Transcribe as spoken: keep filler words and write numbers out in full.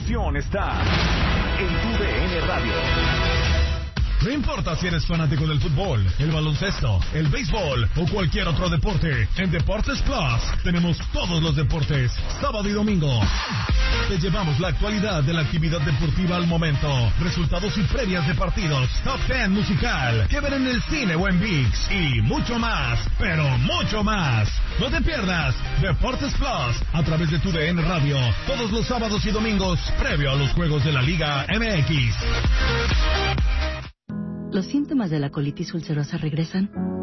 pasión está en tu D N Radio. No importa si eres fanático del fútbol, el baloncesto, el béisbol o cualquier otro deporte, en Deportes Plus tenemos todos los deportes, sábado y domingo. Te llevamos la actualidad de la actividad deportiva al momento, resultados y previas de partidos, top ten musical, que ver en el cine o en ViX y mucho más, pero mucho más. No te pierdas Deportes Plus a través de tu D N Radio, todos los sábados y domingos, previo a los juegos de la Liga M X. ¿Los síntomas de la colitis ulcerosa regresan?